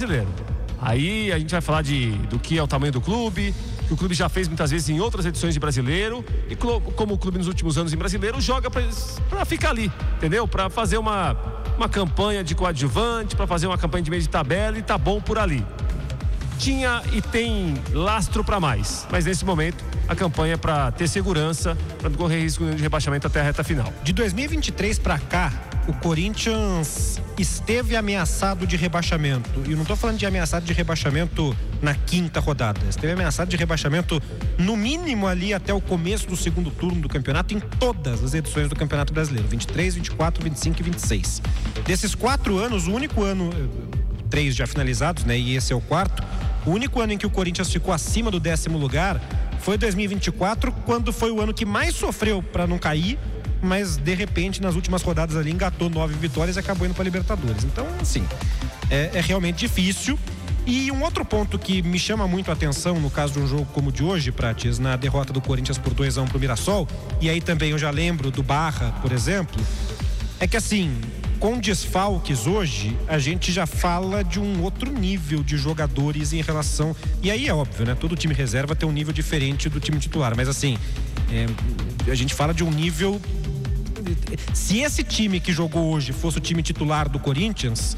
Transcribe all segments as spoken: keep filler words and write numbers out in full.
brasileiro. Aí a gente vai falar de, do que é o tamanho do clube, que o clube já fez muitas vezes em outras edições de brasileiro, e como o clube nos últimos anos em brasileiro joga para ficar ali, entendeu? Para fazer uma, uma campanha de coadjuvante, para fazer uma campanha de meio de tabela, e tá bom por ali. Tinha e tem lastro para mais, mas nesse momento a campanha é para ter segurança, para não correr risco de rebaixamento até a reta final. De dois mil e vinte e três para cá, o Corinthians esteve ameaçado de rebaixamento. E eu não estou falando de ameaçado de rebaixamento na quinta rodada. Esteve ameaçado de rebaixamento no mínimo ali até o começo do segundo turno do campeonato, em todas as edições do Campeonato Brasileiro, vinte e três, vinte e quatro, vinte e cinco e vinte e seis. Desses quatro anos, o único ano, três já finalizados, né? E esse é o quarto. O único ano em que o Corinthians ficou acima do décimo lugar foi dois mil e vinte e quatro, quando foi o ano que mais sofreu para não cair, mas de repente nas últimas rodadas ali engatou nove vitórias e acabou indo para Libertadores. Então, assim, é, é realmente difícil. E um outro ponto que me chama muito a atenção no caso de um jogo como o de hoje, Prates, na derrota do Corinthians por dois a um pro Mirassol, e aí também eu já lembro do Barra, por exemplo, é que assim, com desfalques hoje, a gente já fala de um outro nível de jogadores em relação... E aí é óbvio, né? Todo time reserva tem um nível diferente do time titular. Mas assim, é, a gente fala de um nível... Se esse time que jogou hoje fosse o time titular do Corinthians...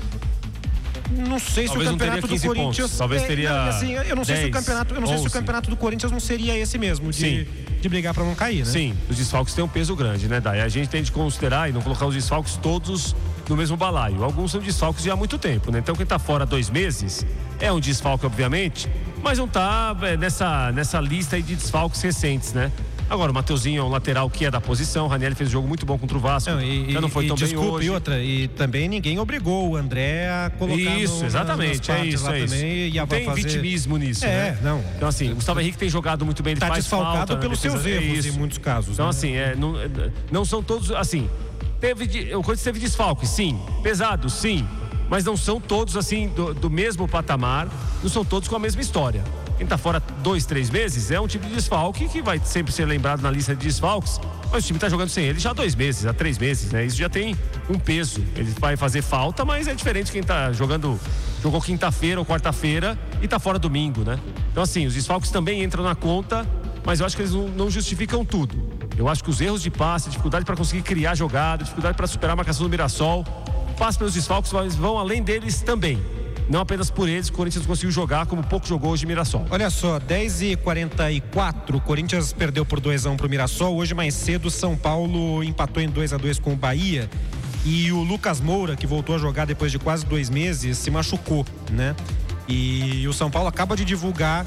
Não sei se Talvez o campeonato do Corinthians... Pontos. Talvez teria é, não, assim, eu não sei dez, se o campeonato, eu não sei se o campeonato do Corinthians não seria esse mesmo, de, de brigar para não cair, né? Sim, os desfalques têm um peso grande, né, Dai? A gente tem de considerar e não colocar os desfalques todos no mesmo balaio. Alguns são desfalques de há muito tempo, né? Então quem tá fora dois meses é um desfalque, obviamente, mas não tá é, nessa, nessa lista aí de desfalques recentes, né? Agora, o Mateuzinho é um lateral que é da posição. O Ranieri fez um jogo muito bom contra o Vasco. Não, e, já não foi e, tão e, bem desculpa, hoje. E outra, e também ninguém obrigou o André a colocar isso, no, exatamente, é isso, é isso. E não tem fazer... vitimismo nisso, é, né? não. Então, assim, o Gustavo Henrique tem jogado muito bem, ele tá faz desfalcado falta, pelos né? seus erros, é em muitos casos. Então, né? assim, é, não, não são todos, assim, teve, o Corinthians teve desfalque, sim, pesado, sim, mas não são todos, assim, do, do mesmo patamar, não são todos com a mesma história. Quem tá fora dois, três meses é um tipo de desfalque que vai sempre ser lembrado na lista de desfalques, mas o time tá jogando sem ele já há dois meses, há três meses, né? Isso já tem um peso. Ele vai fazer falta, mas é diferente de quem tá jogando, jogou quinta-feira ou quarta-feira e tá fora domingo, né? Então, assim, os desfalques também entram na conta, mas eu acho que eles não, não justificam tudo. Eu acho que os erros de passe, dificuldade para conseguir criar jogada, dificuldade para superar a marcação do Mirassol, passa pelos desfalques, mas vão além deles também. Não apenas por eles, o Corinthians conseguiu jogar como pouco jogou hoje Mirassol. Olha só, dez e quarenta e quatro, o Corinthians perdeu por dois a um pro Mirassol. Hoje mais cedo, São Paulo empatou em dois a dois com o Bahia. E o Lucas Moura, que voltou a jogar depois de quase dois meses, se machucou, né? E o São Paulo acaba de divulgar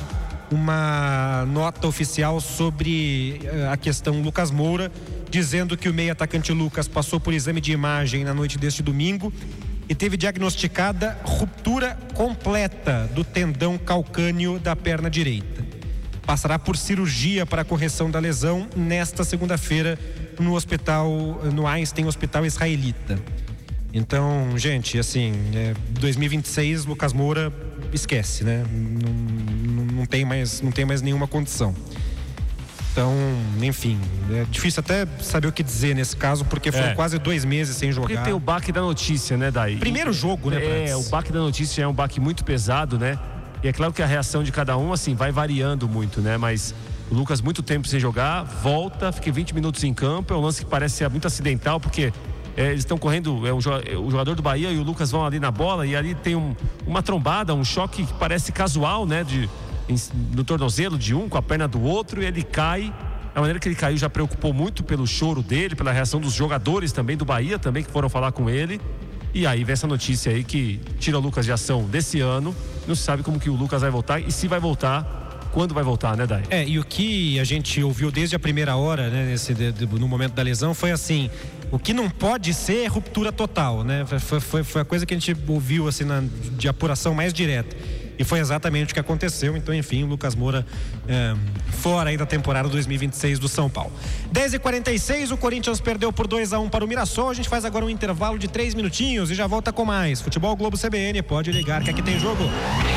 uma nota oficial sobre a questão Lucas Moura, dizendo que o meio atacante Lucas passou por exame de imagem na noite deste domingo e teve diagnosticada ruptura completa do tendão calcâneo da perna direita. Passará por cirurgia para a correção da lesão nesta segunda-feira no hospital, no Einstein Hospital Israelita. Então, gente, assim, é, dois mil e vinte e seis, Lucas Moura, esquece, né? Não, não, não, tem mais, não tem mais nenhuma condição. Então, enfim, é difícil até saber o que dizer nesse caso, porque foram é. quase dois meses sem jogar. Porque tem o baque da notícia, né, Daí? Primeiro jogo, né, É, Prates? O baque da notícia é um baque muito pesado, né? E é claro que a reação de cada um, assim, vai variando muito, né? Mas o Lucas, muito tempo sem jogar, volta, fica vinte minutos em campo. É um lance que parece ser muito acidental, porque é, eles estão correndo, é, o, o jogador do Bahia e o Lucas vão ali na bola, e ali tem um, uma trombada, um choque que parece casual, né? De, em, no tornozelo de um com a perna do outro, e ele cai. A maneira que ele caiu já preocupou muito pelo choro dele, pela reação dos jogadores também do Bahia, também que foram falar com ele. E aí vem essa notícia aí que tira o Lucas de ação desse ano. Não se sabe como que o Lucas vai voltar e se vai voltar, quando vai voltar, né, Dai? É, e o que a gente ouviu desde a primeira hora, né, nesse, de, de, no momento da lesão, foi assim: o que não pode ser é ruptura total, né? Foi, foi, foi a coisa que a gente ouviu, assim, na, de apuração mais direta. E foi exatamente o que aconteceu. Então, enfim, o Lucas Moura é, fora aí da temporada dois mil e vinte e seis do São Paulo. dez e quarenta e seis, o Corinthians perdeu por dois a um para o Mirassol. A gente faz agora um intervalo de três minutinhos e já volta com mais. Futebol Globo C B N, pode ligar que aqui tem jogo.